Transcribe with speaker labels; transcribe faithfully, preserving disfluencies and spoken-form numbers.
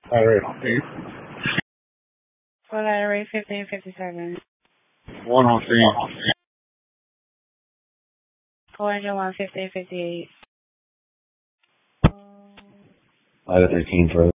Speaker 1: All right, please.
Speaker 2: For letter rate fifteen fifty-seven.
Speaker 1: one oh three.
Speaker 2: four oh one fifteen fifty-eight.
Speaker 3: five thirteen for